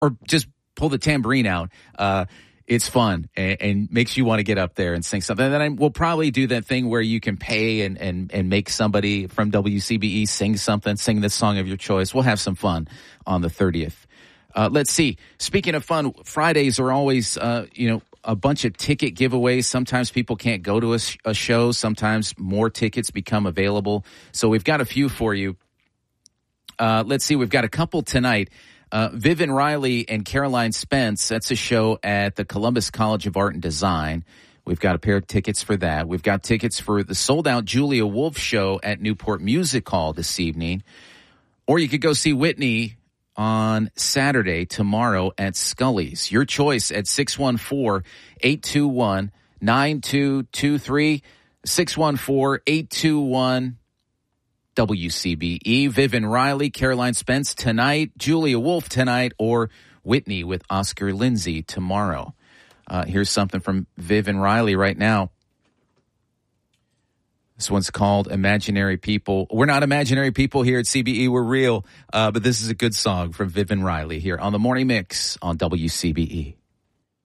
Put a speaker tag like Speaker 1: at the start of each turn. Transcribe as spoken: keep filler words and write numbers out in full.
Speaker 1: or just pull the tambourine out. Uh, it's fun and, and makes you want to get up there and sing something. And then I, we'll probably do that thing where you can pay and, and, and make somebody from W C B E sing something, sing the song of your choice. We'll have some fun on the thirtieth. Uh, let's see. Speaking of fun, Fridays are always, uh, you know, a bunch of ticket giveaways. Sometimes people can't go to a, a show. Sometimes more tickets become available. So we've got a few for you. Uh, let's see. We've got a couple tonight. Uh, Vivian Riley and Caroline Spence. That's a show at the Columbus College of Art and Design. We've got a pair of tickets for that. We've got tickets for the sold-out Julia Wolf show at Newport Music Hall this evening. Or you could go see Whitney on Saturday, tomorrow at Scully's. Your choice at six one four, eight two one, nine two two three, six one four, eight two one, W C B E. Vivian Riley, Caroline Spence tonight, Julia Wolf tonight, or Whitney with Oscar Lindsay tomorrow. Uh, here's something from Vivian Riley right now. This one's called Imaginary People. We're not imaginary people here at C B E. We're real. Uh, but this is a good song from Vivian Riley here on the Morning Mix on W C B E.